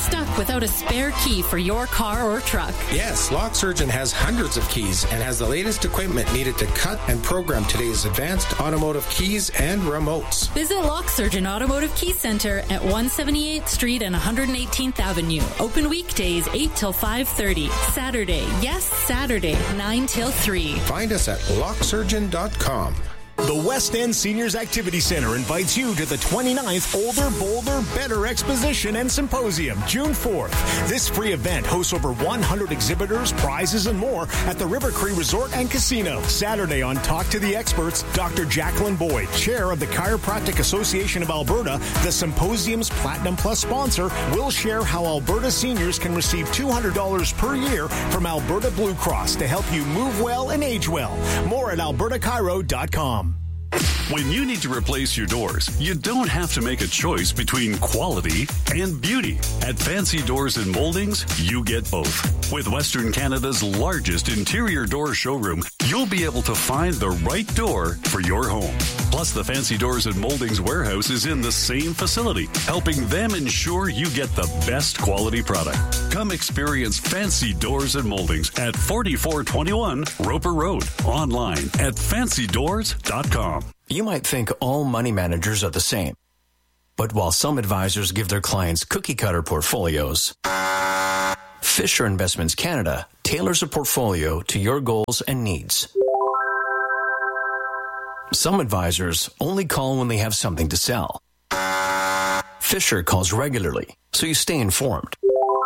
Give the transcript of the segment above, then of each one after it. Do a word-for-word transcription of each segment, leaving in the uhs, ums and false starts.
stuck without a spare key for your car or truck? Yes, Lock Surgeon has hundreds of keys and has the latest equipment needed to cut and program today's advanced automotive keys and remotes. Visit Lock Surgeon Automotive Key Center at one seventy-eighth Street and one hundred eighteenth Avenue. Open weekdays eight till five thirty. Saturday, yes, Saturday, nine till three. Find us at lock surgeon dot com. The West End Seniors Activity Center invites you to the twenty-ninth Older, Bolder, Better Exposition and Symposium, June fourth. This free event hosts over one hundred exhibitors, prizes, and more at the River Cree Resort and Casino. Saturday on Talk to the Experts, Doctor Jacqueline Boyd, Chair of the Chiropractic Association of Alberta, the Symposium's Platinum Plus sponsor, will share how Alberta seniors can receive two hundred dollars per year from Alberta Blue Cross to help you move well and age well. More at alberta chiro dot com. When you need to replace your doors, you don't have to make a choice between quality and beauty. At Fancy Doors and Moldings, you get both. With Western Canada's largest interior door showroom, you'll be able to find the right door for your home. Plus, the Fancy Doors and Moldings warehouse is in the same facility, helping them ensure you get the best quality product. Come experience Fancy Doors and Moldings at forty-four twenty-one Roper Road. Online at fancy doors dot com. You might think all money managers are the same. But while some advisors give their clients cookie-cutter portfolios, Fisher Investments Canada tailors a portfolio to your goals and needs. Some advisors only call when they have something to sell. Fisher calls regularly, so you stay informed.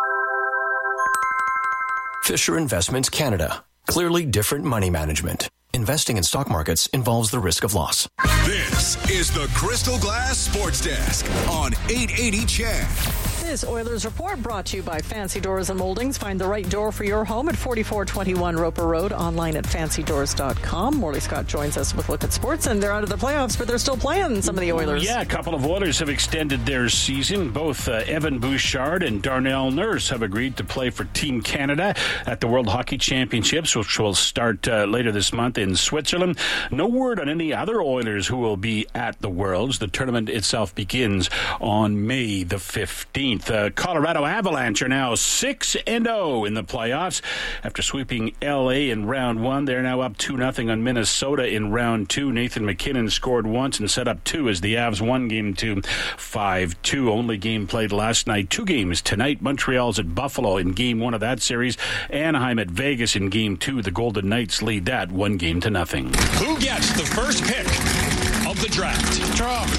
Fisher Investments Canada. Clearly different money management. Investing in stock markets involves the risk of loss. This is the Crystal Glass Sports Desk on eight eighty C H E D. This Oilers Report brought to you by Fancy Doors and Moldings. Find the right door for your home at forty-four twenty-one Roper Road, online at fancy doors dot com. Morley Scott joins us with Look at Sports, and they're out of the playoffs, but they're still playing, some of the Oilers. Yeah, a couple of Oilers have extended their season. Both uh, Evan Bouchard and Darnell Nurse have agreed to play for Team Canada at the World Hockey Championships, which will start uh, later this month in Switzerland. No word on any other Oilers who will be at the Worlds. The tournament itself begins on May the fifteenth. Uh, Colorado Avalanche are now six and oh in the playoffs. After sweeping L A in round one, they're now up two nothing on Minnesota in round two. Nathan McKinnon scored once and set up two as the Avs won game two, five two. Only game played last night. Two games tonight. Montreal's at Buffalo in game one of that series. Anaheim at Vegas in game two. The Golden Knights lead that one game to nothing. Who gets the first pick of the draft? Trump.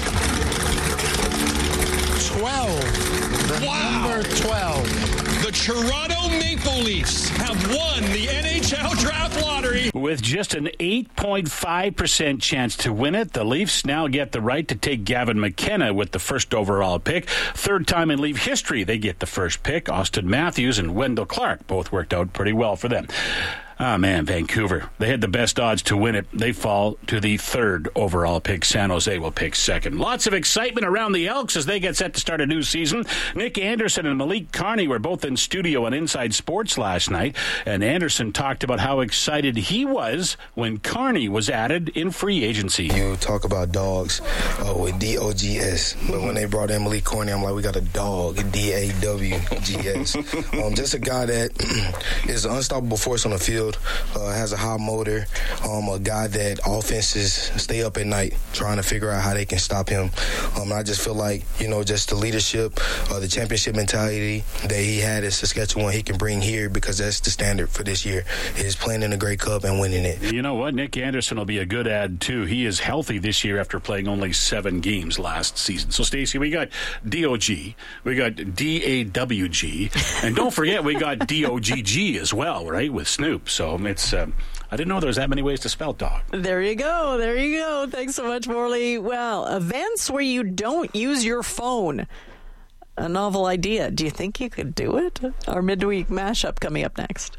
twelve. The wow. Number twelve. The Toronto Maple Leafs have won the N H L Draft Lottery. With just an eight point five percent chance to win it, the Leafs now get the right to take Gavin McKenna with the first overall pick. Third time in Leaf history they get the first pick. Austin Matthews and Wendell Clark both worked out pretty well for them. Ah, man, Vancouver. They had the best odds to win it. They fall to the third overall pick. San Jose will pick second. Lots of excitement around the Elks as they get set to start a new season. Nick Anderson and Malik Carney were both in studio on Inside Sports last night, and Anderson talked about how excited he was when Carney was added in free agency. You talk about dogs uh, with D O G S, but when they brought in Malik Carney, I'm like, we got a dog, D A W G S. um, just a guy that is an unstoppable force on the field. Uh, has a high motor, um, a guy that offenses stay up at night trying to figure out how they can stop him. Um, I just feel like, you know, just the leadership, uh, the championship mentality that he had at Saskatchewan, he can bring here because that's the standard for this year, is playing in the Grey Cup and winning it. You know what? Nick Anderson will be a good add, too. He is healthy this year after playing only seven games last season. So, Stacey, we got D O G, we got D A W G, and don't forget we got D O G G as well, right, with Snoop. So it's, uh, I didn't know there was that many ways to spell dog. There you go. There you go. Thanks so much, Morley. Well, events where you don't use your phone. A novel idea. Do you think you could do it? Our midweek mashup coming up next.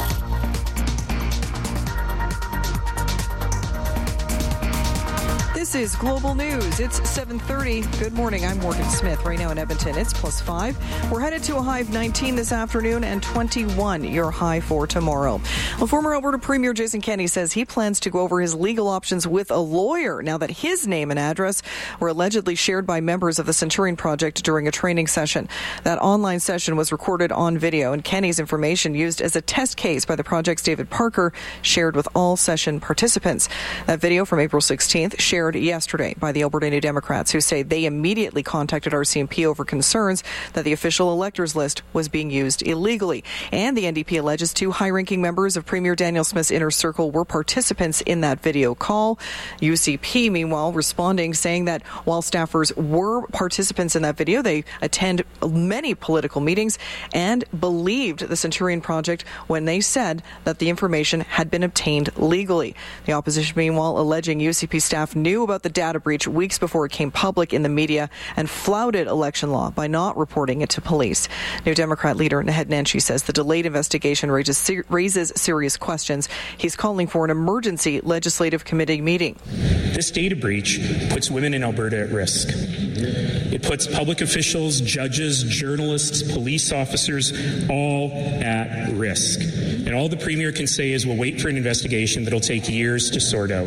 This This is Global News. It's seven thirty. Good morning. I'm Morgan Smith. Right now in Edmonton, it's plus five. We're headed to a high of nineteen this afternoon and twenty-one your high for tomorrow. Well, former Alberta Premier Jason Kenney says he plans to go over his legal options with a lawyer now that his name and address were allegedly shared by members of the Centurion Project during a training session. That online session was recorded on video, and Kenney's information used as a test case by the project's David Parker shared with all session participants. That video from April sixteenth shared yesterday by the Alberta New Democrats, who say they immediately contacted R C M P over concerns that the official electors list was being used illegally. And the N D P alleges two high-ranking members of Premier Danielle Smith's inner circle were participants in that video call. U C P, meanwhile, responding, saying that while staffers were participants in that video, they attend many political meetings and believed the Centurion Project when they said that the information had been obtained legally. The opposition, meanwhile, alleging U C P staff knew about the data breach weeks before it came public in the media and flouted election law by not reporting it to police. New Democrat leader Naheed Nenshi says the delayed investigation raises, raises serious questions. He's calling for an emergency legislative committee meeting. This data breach puts women in Alberta at risk. It puts public officials, judges, journalists, police officers all at risk. And all the Premier can say is we'll wait for an investigation that'll take years to sort out.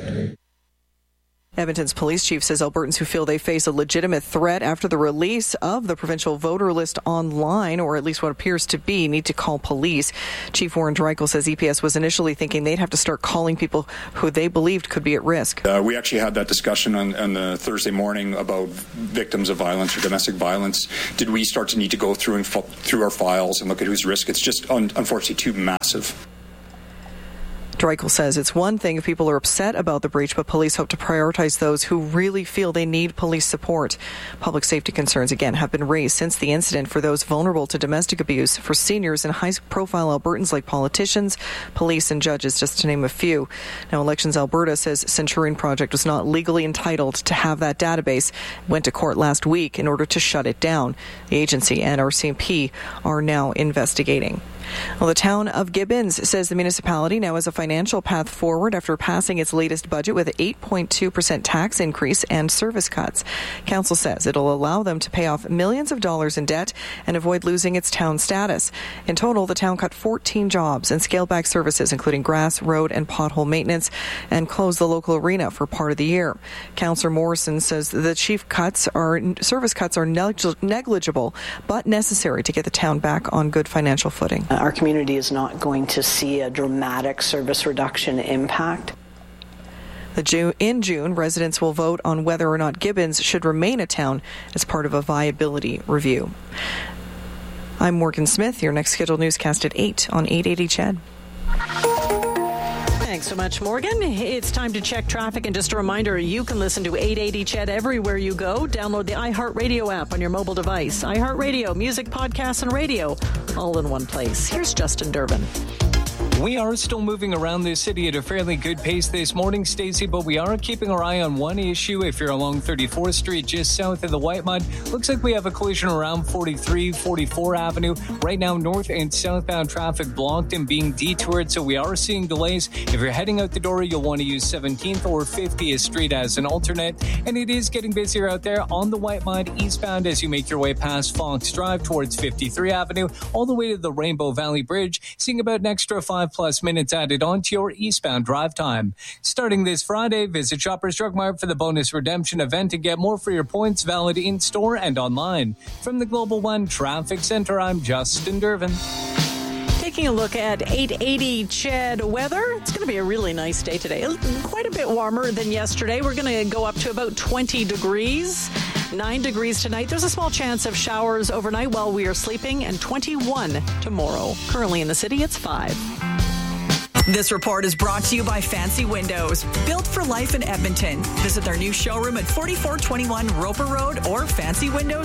Edmonton's police chief says Albertans who feel they face a legitimate threat after the release of the provincial voter list online, or at least what appears to be, need to call police. Chief Warren Dreichel says E P S was initially thinking they'd have to start calling people who they believed could be at risk. Uh, we actually had that discussion on, on the Thursday morning about victims of violence or domestic violence. Did we start to need to go through and f- through our files and look at who's risk? It's just un- unfortunately too massive. Dreichel says it's one thing if people are upset about the breach, but police hope to prioritize those who really feel they need police support. Public safety concerns, again, have been raised since the incident for those vulnerable to domestic abuse, for seniors and high-profile Albertans like politicians, police and judges, just to name a few. Now, Elections Alberta says Centurion Project was not legally entitled to have that database. It went to court last week in order to shut it down. The agency and R C M P are now investigating. Well, the town of Gibbons says the municipality now has a financial path forward after passing its latest budget with an eight point two percent tax increase and service cuts. Council says it'll allow them to pay off millions of dollars in debt and avoid losing its town status. In total, the town cut fourteen jobs and scaled back services, including grass, road, and pothole maintenance, and closed the local arena for part of the year. Councillor Morrison says the chief cuts are service cuts are negligible, but necessary to get the town back on good financial footing. Our community is not going to see a dramatic service reduction impact. The June, in June, residents will vote on whether or not Gibbons should remain a town as part of a viability review. I'm Morgan Smith. Your next scheduled newscast at eight on eight eighty C H E D. Thanks so much, Morgan. It's time to check traffic. And just a reminder, you can listen to eight eighty C H E D everywhere you go. Download the iHeartRadio app on your mobile device. iHeartRadio, music, podcasts, and radio, all in one place. Here's Justin Durbin. We are still moving around this city at a fairly good pace this morning, Stacey, but we are keeping our eye on one issue. If you're along thirty-fourth Street, just south of the White Mud, looks like we have a collision around forty-three, forty-four Avenue. Right now, north and southbound traffic blocked and being detoured, so we are seeing delays. If you're heading out the door, you'll want to use seventeenth or fiftieth Street as an alternate. And it is getting busier out there on the White Mud eastbound as you make your way past Fox Drive towards fifty-three Avenue, all the way to the Rainbow Valley Bridge, seeing about an extra five plus minutes added onto your eastbound drive time. Starting this Friday, visit Shoppers Drug Mart for the bonus redemption event and get more for your points valid in-store and online. From the Global One Traffic Center, I'm Justin Durbin. Taking a look at eight eighty C H E D weather. It's going to be a really nice day today. Quite a bit warmer than yesterday. We're going to go up to about twenty degrees. nine degrees tonight. There's a small chance of showers overnight while we are sleeping, and twenty-one tomorrow. Currently in the city, it's five. This report is brought to you by Fancy Windows. Built for life in Edmonton. Visit their new showroom at forty-four twenty-one Roper Road or fancy windows